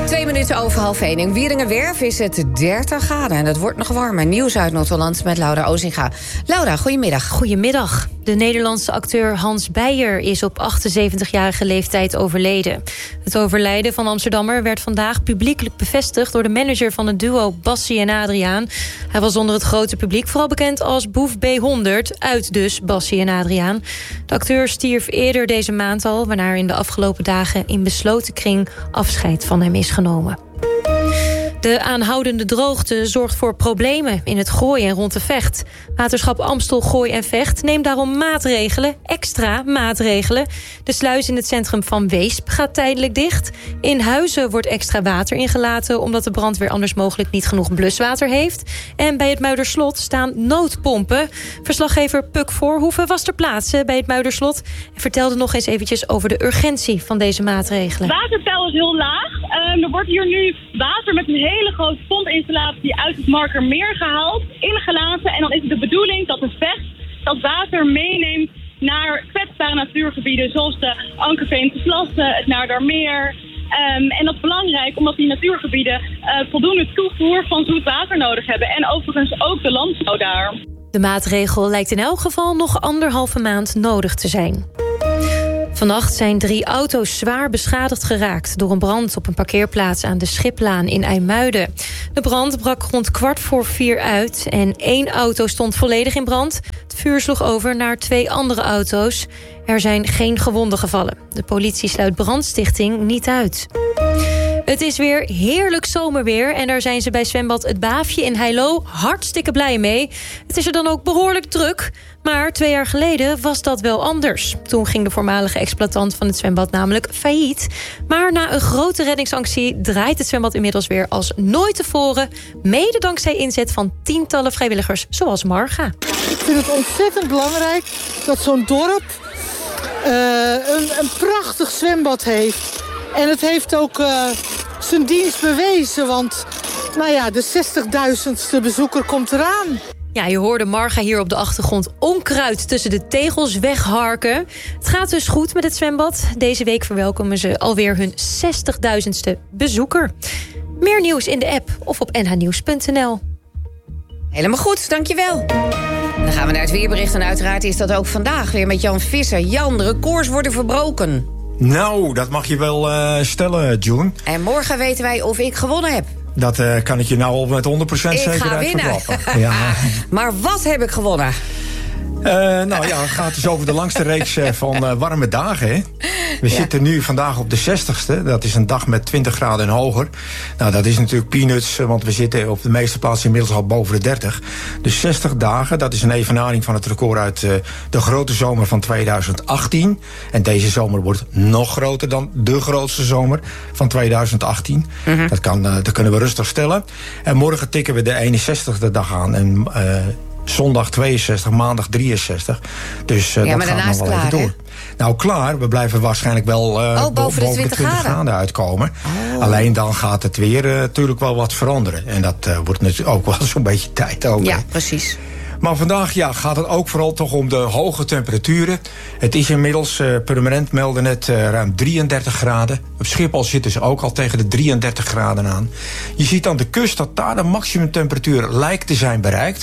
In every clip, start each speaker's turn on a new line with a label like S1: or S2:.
S1: 2 minuten over 12:30. In Wieringerwerf is het 30 graden en het wordt nog warmer. Nieuws uit Noord-Holland met Laura Ozinga. Laura, goedemiddag.
S2: Goedemiddag. De Nederlandse acteur Hans Beyer is op 78-jarige leeftijd overleden. Het overlijden van Amsterdammer werd vandaag publiekelijk bevestigd door de manager van het duo Bassie en Adriaan. Hij was onder het grote publiek vooral bekend als Boef B100, uit dus Bassie en Adriaan. De acteur stierf eerder deze maand al, waarna er in de afgelopen dagen in besloten kring afscheid van hem is genomen. De aanhoudende droogte zorgt voor problemen in het Gooi en rond de Vecht. Waterschap Amstel, Gooi en Vecht neemt daarom maatregelen, extra maatregelen. De sluis in het centrum van Weesp gaat tijdelijk dicht. In Huizen wordt extra water ingelaten omdat de brandweer anders mogelijk niet genoeg bluswater heeft. En bij het Muiderslot staan noodpompen. Verslaggever Puk Voorhoeven was ter plaatse bij het Muiderslot en vertelde nog eens eventjes over de urgentie van deze maatregelen.
S3: Het waterpeil is heel laag. Er wordt hier nu water met een hele grote pompinstallatie uit het Markermeer gehaald, ingelaten. En dan is het de bedoeling dat de Vecht dat water meeneemt naar kwetsbare natuurgebieden zoals de Ankerveense Plassen, het Naardermeer. En dat is belangrijk omdat die natuurgebieden voldoende toevoer van zoet water nodig hebben. En overigens ook de landbouw daar.
S2: De maatregel lijkt in elk geval nog 1,5 maand nodig te zijn. Vannacht zijn 3 auto's zwaar beschadigd geraakt door een brand op een parkeerplaats aan de Schiplaan in IJmuiden. De brand brak rond 3:15 uit en 1 auto stond volledig in brand. Het vuur sloeg over naar 2 andere auto's. Er zijn geen gewonden gevallen. De politie sluit brandstichting niet uit. Het is weer heerlijk zomerweer en daar zijn ze bij zwembad Het Baafje in Heilo hartstikke blij mee. Het is er dan ook behoorlijk druk, maar 2 jaar geleden was dat wel anders. Toen ging de voormalige exploitant van het zwembad namelijk failliet. Maar na een grote reddingsactie draait het zwembad inmiddels weer als nooit tevoren. Mede dankzij inzet van tientallen vrijwilligers, zoals Marga.
S4: Ik vind het ontzettend belangrijk dat zo'n dorp een prachtig zwembad heeft. En het heeft ook zijn dienst bewezen, want de 60.000ste bezoeker komt eraan.
S2: Ja, je hoorde Marga hier op de achtergrond onkruid tussen de tegels wegharken. Het gaat dus goed met het zwembad. Deze week verwelkomen ze alweer hun 60.000ste bezoeker. Meer nieuws in de app of op nhnieuws.nl.
S1: Helemaal goed, dankjewel. Dan gaan we naar het weerbericht en uiteraard is dat ook vandaag weer met Jan Visser. Jan, records worden verbroken.
S5: Nou, dat mag je wel stellen, June.
S1: En morgen weten wij of ik gewonnen heb.
S5: Dat kan ik je nou al met 100% zekerheid verklappen. Ja.
S1: Maar wat heb ik gewonnen?
S5: Het gaat dus over de langste reeks van warme dagen. Hè? We zitten nu vandaag op de 60ste. Dat is een dag met 20 graden en hoger. Nou, dat is natuurlijk peanuts, want we zitten op de meeste plaatsen inmiddels al boven de 30. Dus 60 dagen, dat is een evenaring van het record uit de grote zomer van 2018. En deze zomer wordt nog groter dan de grootste zomer van 2018. Mm-hmm. Dat kunnen we rustig stellen. En morgen tikken we de 61ste dag aan. En zondag 62, maandag 63. Dus dat gaat nog wel even door. Nou, klaar. We blijven waarschijnlijk wel boven de 20 graden uitkomen. Oh. Alleen dan gaat het weer natuurlijk wel wat veranderen. En dat wordt natuurlijk ook wel zo'n beetje tijd ook.
S1: Ja, precies.
S5: Maar vandaag gaat het ook vooral toch om de hoge temperaturen. Het is inmiddels, permanent melden net, ruim 33 graden. Op Schiphol zitten ze ook al tegen de 33 graden aan. Je ziet aan de kust dat daar de maximumtemperatuur lijkt te zijn bereikt.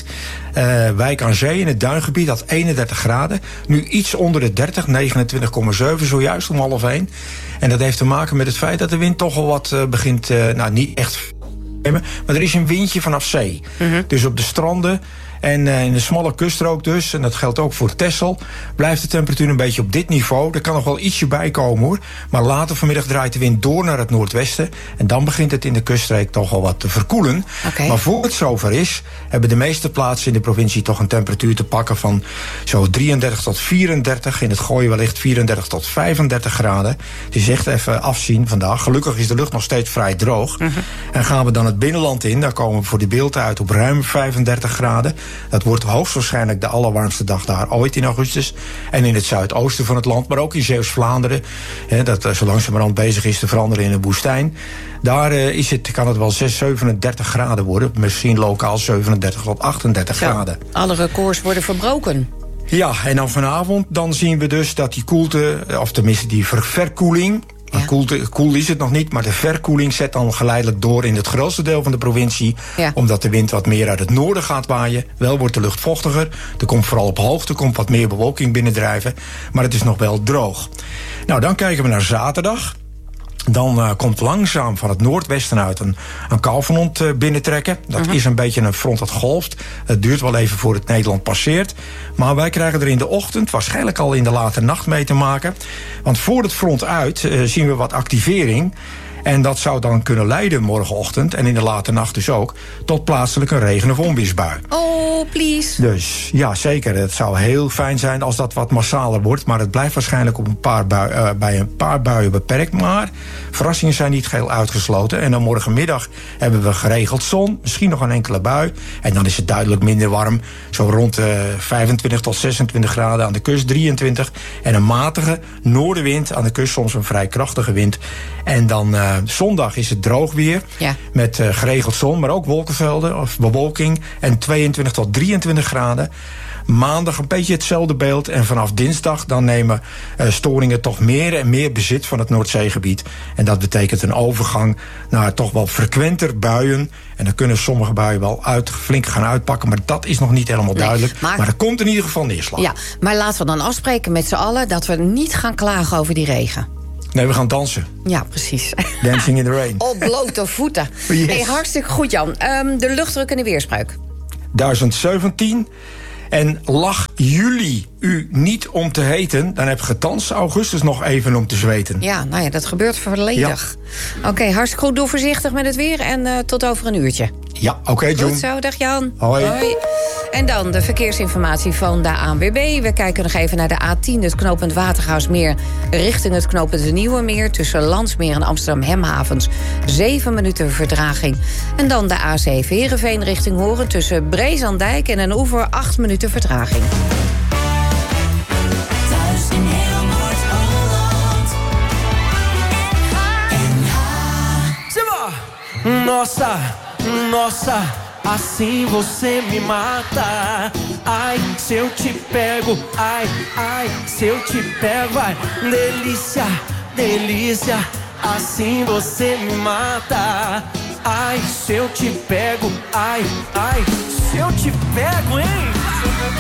S5: Wijk aan Zee in het Duingebied had 31 graden. Nu iets onder de 30, 29,7 zojuist om 12:30. En dat heeft te maken met het feit dat de wind toch al wat begint, niet echt maar er is een windje vanaf zee. Mm-hmm. Dus op de stranden en in de smalle kuststrook dus, en dat geldt ook voor Texel, blijft de temperatuur een beetje op dit niveau. Er kan nog wel ietsje bij komen hoor. Maar later vanmiddag draait de wind door naar het noordwesten. En dan begint het in de kuststreek toch al wat te verkoelen. Okay. Maar voor het zover is, hebben de meeste plaatsen in de provincie toch een temperatuur te pakken van zo 33 tot 34. In het Gooi wellicht 34 tot 35 graden. Het is echt even afzien vandaag. Gelukkig is de lucht nog steeds vrij droog. Mm-hmm. En gaan we dan het binnenland in, dan komen we voor die beelden uit op ruim 35 graden. Dat wordt hoogstwaarschijnlijk de allerwarmste dag daar ooit in augustus. En in het zuidoosten van het land, maar ook in Zeeuws-Vlaanderen, dat zo langzamerhand bezig is te veranderen in een woestijn. Daar kan het wel 37 graden worden. Misschien lokaal 37 tot 38 graden.
S1: Alle records worden verbroken.
S5: Ja, en dan vanavond dan zien we dus dat die koelte, of tenminste die verkoeling, Koel is het nog niet, maar de verkoeling zet dan geleidelijk door in het grootste deel van de provincie. Ja. Omdat de wind wat meer uit het noorden gaat waaien. Wel wordt de lucht vochtiger. Er komt vooral op hoogte wat meer bewolking binnendrijven. Maar het is nog wel droog. Nou, dan kijken we naar zaterdag. Dan komt langzaam van het noordwesten uit een koufront binnentrekken. Dat is een beetje een front dat golft. Het duurt wel even voor het Nederland passeert. Maar wij krijgen er in de ochtend, waarschijnlijk al in de late nacht mee te maken. Want voor het front uit zien we wat activering. En dat zou dan kunnen leiden morgenochtend, en in de late nacht dus ook, tot plaatselijk een regen- of onweersbui.
S1: Oh, please.
S5: Dus ja, zeker. Het zou heel fijn zijn als dat wat massaler wordt. Maar het blijft waarschijnlijk op bij een paar buien beperkt. Maar verrassingen zijn niet geheel uitgesloten. En dan morgenmiddag hebben we geregeld zon. Misschien nog een enkele bui. En dan is het duidelijk minder warm. Zo rond 25 tot 26 graden aan de kust, 23. En een matige noordenwind aan de kust, soms een vrij krachtige wind. En dan zondag is het droog weer. Ja. Met geregeld zon, maar ook wolkenvelden of bewolking. En 22 tot 23 graden. Maandag een beetje hetzelfde beeld. En vanaf dinsdag dan nemen storingen toch meer en meer bezit van het Noordzeegebied. En dat betekent een overgang naar toch wel frequenter buien. En dan kunnen sommige buien wel flink gaan uitpakken. Maar dat is nog niet helemaal duidelijk. Maar er komt in ieder geval neerslag.
S1: Ja, maar laten we dan afspreken met z'n allen dat we niet gaan klagen over die regen.
S5: Nee, we gaan dansen.
S1: Ja, precies.
S5: Dancing in the rain.
S1: Op blote voeten. Yes. Hey, hartstikke goed, Jan. De luchtdruk en de weerspreuk. 1017.
S5: En lag juli u niet om te heten, dan heb je thans augustus nog even om te zweten.
S1: Ja, nou ja, dat gebeurt volledig. Ja. Oké, hartstikke goed. Doe voorzichtig met het weer en tot over een uurtje.
S5: Ja, oké, John.
S1: Goed zo, dag Jan.
S5: Hoi.
S1: Hoi. En dan de verkeersinformatie van de ANWB. We kijken nog even naar de A10, het knooppunt Watergraafsmeer richting het knooppunt de Nieuwe Meer. Tussen Landsmeer en Amsterdam-Hemhavens 7 minuten vertraging. En dan de A7 Heerenveen richting Horen tussen Brezandijk en Den Oever 8 minuten vertraging.
S6: Thuis in heel Noord-Holland.
S7: Nossa, nossa, assim você me mata. Ai, se eu te pego, ai, ai, se eu te pego, ai, delícia, delícia, assim você me mata. Ai, se eu te pego, ai, ai, se eu te pego, hein?